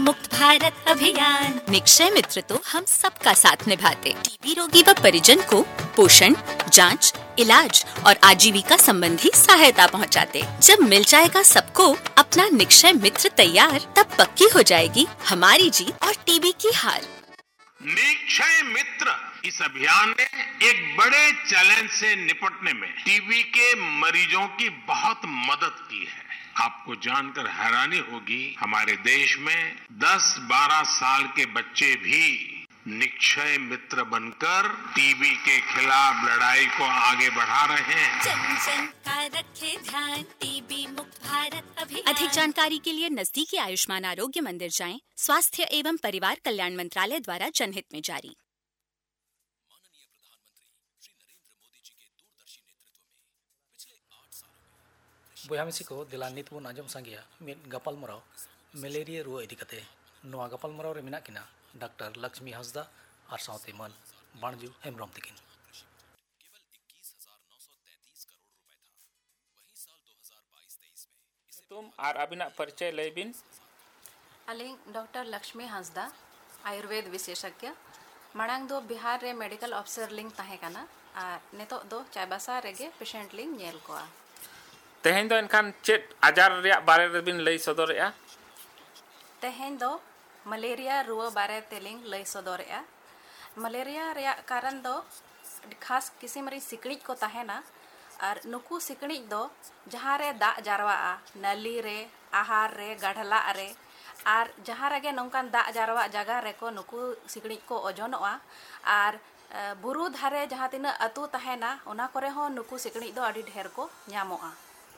मुक्त भारत अभियान। निक्षय मित्र तो हम सबका साथ निभाते। टीबी रोगी व परिजन को पोषण, जांच, इलाज और आजीविका संबंधी सहायता पहुंचाते। जब मिल जाएगा सबको अपना निक्षय मित्र तैयार, तब पक्की हो जाएगी हमारी जीत और टीबी की हार। निक्षय मित्र इस अभियान ने एक बड़े चैलेंज से निपटने में टीबी के मरीजों की बहुत मदद की है। आपको जानकर हैरानी होगी, हमारे देश में 10-12 साल के बच्चे भी निक्षय मित्र बनकर टीबी के खिलाफ लड़ाई को आगे बढ़ा रहे हैं। जन जन का रखे ध्यान, टीबी मुक्त भारत अभियान। अधिक जानकारी के लिए नजदीकी आयुष्मान आरोग्य मंदिर जाएं। स्वास्थ्य एवं परिवार कल्याण मंत्रालय द्वारा जनहित में जारी। बोया मिसी को दिला नित बन आजम संगिया मिद गपालमराव मलेरिया रुआ इदी कते नोआ गपालमराव रे मिना किना डॉक्टर लक्ष्मी हांसदा और साउते मन बाणजू हेमब्रम तकिन। तुम और अबिना परिचय लेबिन। अलिंग डॉक्टर लक्ष्मी हांसदा आयुर्वेद विशेषज्ञ मांग दो बिहार रे मेडिकल ऑफिसर लिंग ताहे काना और नेतो दो चायबासा रेगे पेशेंट लिंग नेल कोआ। तेहेन दो इनखान चेत आजार रे बारे रे बिन लई सदोरेया। तेहेन दो मलेरिया रुआ बारे तेलिंग लई सदोरेया। मलेरिया रे कारण दो खास किसी मरी सिकड़िज को ताहेना और नुकु सिकड़िज दो जहाँ रे दा जारवा नली रे आहार रे गढ़ला रे और जहाँ रेगे नौकान दा जारवा जगह रे को नुकु सिकड़िज को ओजोनोआ और बुरु धारे जहाँ तिना अतु ताहेना ओना करे हो नुकु सिकड़िज दो अड़ी ढेर को न्यामोआ।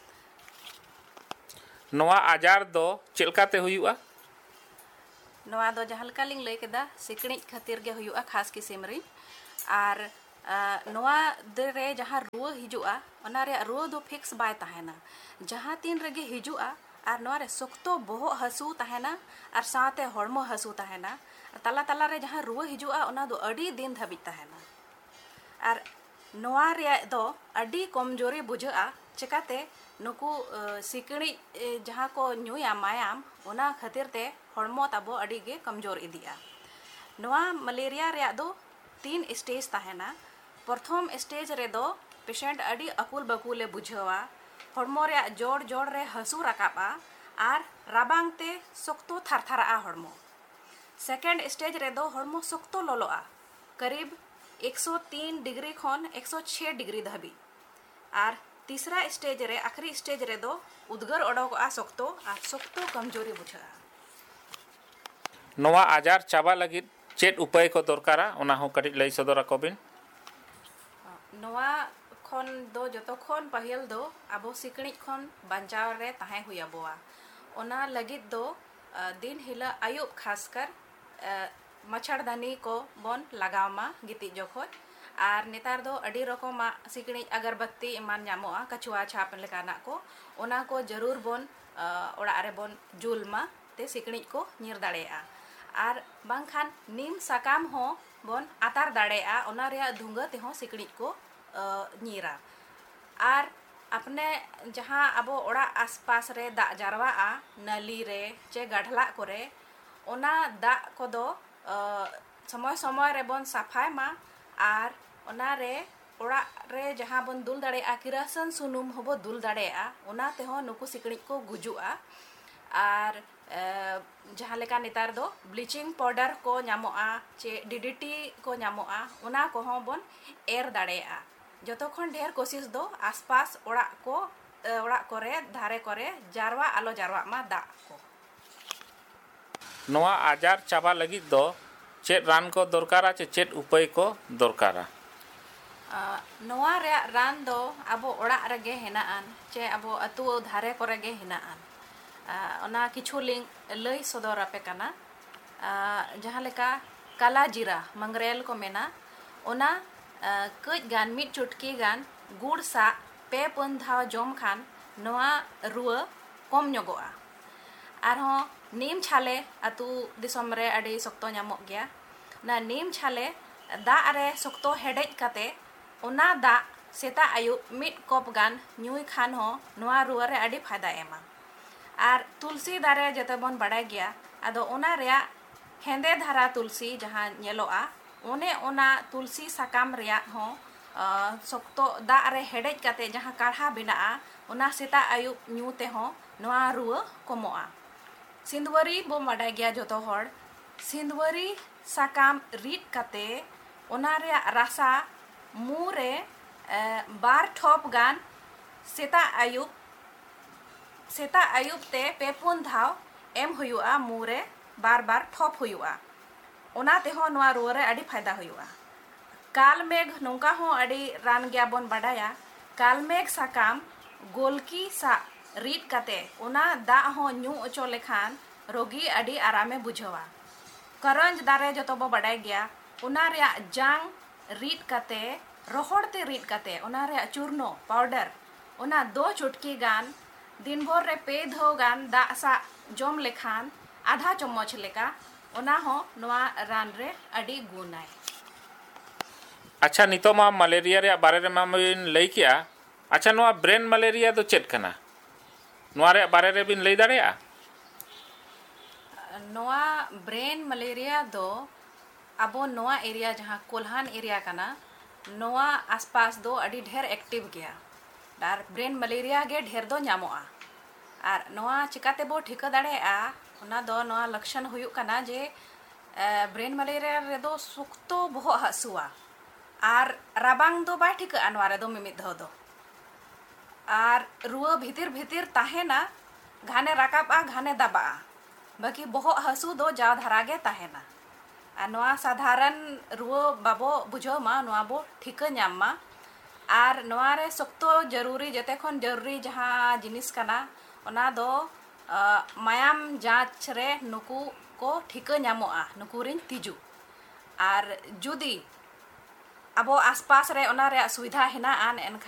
नोआ आजार दो चिलकाते हुआ नोआ दो जहाँ लका लिंग लई केदा सिकड़िज खातिर गे हुआ खास किस्म री और नोआ दे रे जहाँ रुआ हिजुआ ओना रे रुआ दो फिक्स बाय ताहेना जहाँ तीन रेगे हिजुआ और नोआ रे सुक्तो बोहो हसू ताहेना और साथे हड़मो हसू ताहेना तला तला रे जहाँ रुआ हिजुआ ओना दो अड़ी दिन धाबिज ताहेना और नोआ रे दो अड़ी कमजोरी बुझा चिकाते नुकु सिकड़ी जहाँ को न्यूया मायाम ओना खातिर ते हड़मो ताबो अड़ी गे कमजोर इदिया। नोआ मलेरिया रे दो 3 स्टेज ताहेना। प्रथम स्टेज रे दो पेशेंट अड़ी अकुल बकुले बुझवा हड़मो रे जोड़ जोड़ रे हसू रकाबा और राबांग ते सोक्तो थरथरा हड़मो। सेकेंड स्टेज रे दो हड़मो सोक्तो लोलोआ करीब 103 डिग्री खन 106 डिग्री धाबी और तीसरा स्टेज रे आखिरी स्टेज रे दो उद्गर ओडोगआ सोक्तो और सोक्तो कमजोरी बुझा। नोआ आजार चाबा लगित चेत उपाय को दरकारा ओना हो कटिज लई सदरा कोबिन। नोआ खन दो जतो खन पहिल दो आबो सिकड़िज खन बंचाव रे ताहे हुया बोआ ओना लगित दो दिन हिला आयुब खासकर मच्छरदानी को बन लगावमा गिति जोखोज और नेतार दो अड़ी रकमा सिकड़िज अगरबत्ती इमान नामोआ कछुआ छाप लेकाना को ओना को जरूर बन ओड़ा रे बन जुलमा ते सिकड़िज को नीर दाड़ेआ और बांखान नीम साकाम हो बन आतार दाड़ेआ ओना रे धुंगा ते हो सिकड़िज को नीरा और अपने जहाँ अबो ओड़ा आसपास रे दा जारवा नली रे चे गढ़ला करे ओना दा को दो समय समय रे बन सफाई मा और ओना रे ओड़ा रे जहाँ बन दुल दाड़ेआ किरासन सुनुम होबो दुल दाड़ेआ ओना तेहो नुकु सिकड़िज को गुजुआ और जहाँ लेका नेतार दो ब्लीचिंग पाउडर को नामोआ चे डीडीटी को नामोआ ओना को हो बन एर दाड़ेआ जतो खन ढेर कोशिश दो आसपास ओड़ा करे धारे करे जारवा आलो जारवा मा दा को। नोआ आजार चाबा लगी दो चेत रान को दरकारा चे चेत उपाय को दरकारा। नोआ रे रान दो अबो ओड़ा रेगे हेनाआन चे अबो अतु धारे करे गे हेनाआन ओना किछु लिंग लई सदर आपे काना जहाँ लेका काला जीरा मंगरेल को मेना ओना कई गान मिट चुटकी गान गुड़ सा पे पुन धाव जम खान नोआ रुआ कम ᱧᱚᱜᱚᱜᱼᱟ आरहों नीम छाले अतु दिसम रे अड़ी सख्तो ᱧᱟᱢᱚᱜ गया ना नीम छाले दा रे सख्तो हेडेज काते ओना दा सेता आयु मिट कप गान ᱧᱩᱭ खान हो नोआ रुआ रे अड़ी फायदा एमा और तुलसी दारे जते बन बड़ा गया ᱟᱫᱚ ᱚᱱᱟ ᱨᱮᱭᱟᱜ ᱦᱮᱸᱫᱮ ᱫᱷᱟᱨᱟ ᱛᱩᱞᱥᱤ ᱡᱟᱦᱟᱸ ᱧᱮᱞᱚᱜᱼᱟ ᱚᱱᱮ ᱚᱱᱟ ᱛᱩᱞᱥᱤ ᱥᱟᱠᱟᱢ ᱨᱮᱭᱟᱜ ᱦᱚᱸ ᱥᱚᱠᱛᱚ ᱫᱟᱜ ᱨᱮ ᱦᱮᱰᱮᱡ ᱠᱟᱛᱮ ᱡᱟᱦᱟᱸ ᱠᱟᱲᱦᱟ ᱵᱮᱱᱟᱜᱼᱟ ᱚᱱᱟ ᱥᱮᱛᱟᱜ ᱟᱹᱭᱩᱵ ᱧᱩ ᱛᱮᱦᱚᱸ ᱱᱚᱣᱟ ᱨᱩᱣᱟᱹ ᱠᱚᱢᱚᱜᱼᱟ। ᱥᱤᱸᱫᱽᱣᱟᱹᱨᱤ ᱵᱚ ᱵᱟᱰᱟᱭ ᱜᱮᱭᱟ ᱡᱚᱛᱚ ᱦᱚᱲ, ᱥᱤᱸᱫᱽᱣᱟᱹᱨᱤ ᱥᱟᱠᱟᱢ ᱨᱤᱫ ᱠᱟᱛᱮ ᱚᱱᱟ ᱨᱮᱭᱟᱜ ᱨᱟᱥᱟ ᱢᱩ ᱨᱮ 2 ᱴᱷᱚᱯ ᱜᱟᱱ ᱥᱮᱛᱟᱜ ᱟᱹᱭᱩᱵ te 3-4 ᱫᱷᱟᱣ ᱮᱢ ᱦᱩᱭᱩᱜᱼᱟ, ᱢᱩ ᱨᱮ ᱵᱟᱨ ᱴᱷᱚᱯ ᱦᱩᱭᱩᱜᱼᱟ। ᱚᱱᱟ ᱛᱮᱦᱚᱸ ᱱᱚᱣᱟ ᱨᱩᱣᱟᱹ ᱨᱮ ᱟᱹᱰᱤ ᱯᱷᱟᱭᱫᱟ ᱦᱩᱭᱩᱜᱼᱟ। ᱠᱟᱞᱢᱮᱜᱽ ᱱᱚᱝᱠᱟ ᱦᱚᱸ ᱟᱹᱰᱤ ᱨᱟᱱ ᱜᱮᱭᱟ ᱵᱚᱱ ᱵᱟᱰᱟᱭᱟ, ᱠᱟᱞᱢᱮᱜᱽ ᱥᱟᱠᱟᱢ ᱜᱳᱞᱠᱤ ᱥᱟᱜ ᱨᱤᱫ ᱠᱟᱛᱮ ᱚᱱᱟ ᱫᱟᱜ ᱦᱚᱸ ᱧᱩ ᱚᱪᱚ ᱞᱮᱠᱷᱟᱱ ᱨᱳᱜী ᱟᱹᱰᱤ ᱟᱨᱟᱢᱮ ᱵᱩᱡᱷᱟᱹᱣᱟ। ᱠᱟᱨᱚᱧᱡ ᱫᱟᱨᱮ ᱡᱚᱛᱚ ᱵᱚ ᱵᱟᱰᱟᱭ ᱜᱮᱭᱟ, ᱚᱱᱟ ᱨᱮᱭᱟᱜ ᱡᱟᱝ ᱨᱤᱫ ᱠᱟᱛᱮ ᱨᱚᱦᱚᱲ ᱛᱮ ᱨᱤᱫ ᱠᱟᱛᱮ ᱚᱱᱟ ᱨᱮᱭᱟᱜ ᱪᱩᱨᱱᱚ ᱯᱟᱣᱰᱟᱨ ᱚᱱᱟ 2 ᱪᱩᱴᱠᱤ ᱜᱟᱱ दिन भर रे 2 ᱫᱷᱟᱣ ᱜᱟᱱ ᱫᱟᱜ ᱥᱟᱜ ᱡᱚᱢ ᱞᱮᱠᱷᱟन आधा चम्मच लेका ओना हो नवा रान रे अडी गुनाय। अच्छा नितो मा मलेरिया रे बारे रे मा बिन लई किया। अच्छा नवा ब्रेन मलेरिया दो चेत कना, नवा रे बारे रे बिन लई दाड़ेया? नवा ब्रेन मलेरिया दो अबो नवा एरिया जहां कोल्हान एरिया कना नवा आसपास दो अडी ढेर एक्टिव गया और ब्रेन मलेरिया गे ढेर दो ᱧᱟᱢᱚᱜᱼᱟ। और नवा चिकाते बो ठिका दाड़ेया ओना दो नवा लक्षण हुयुक कना जे ब्रेन मलेरिया रे दो सुक्तो बहक हसुआ और राबांग दो बाय ठिका नवा रे दो मिमिद धाव दो और रुआ भीतर ताहेना घाने राकाबा घाने दबा बाकी बहक हसु दो जाव धारागे ताहेना। और नवा साधारण रुआ बाबो बुझो मा नवा बो ठिका ᱧᱟᱢ मा। और नवा रे सख्तो जरूरी जते खन जरूरी जहां जिनिस कना ओना दो मायाम जांच रे नुकु को ठिका ᱧᱟᱢᱚᱜᱼᱟ नुकु रिन तिजु। और जुदी अबो आसपास रे ओना रे सुविधा हेना आन